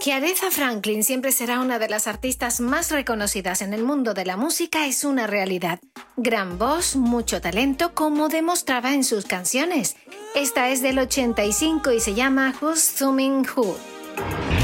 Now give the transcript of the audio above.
Que Aretha Franklin siempre será una de las artistas más reconocidas en el mundo de la música es una realidad. Gran voz, mucho talento, como demostraba en sus canciones. Esta es del 85 y se llama Who's Thumbing Who.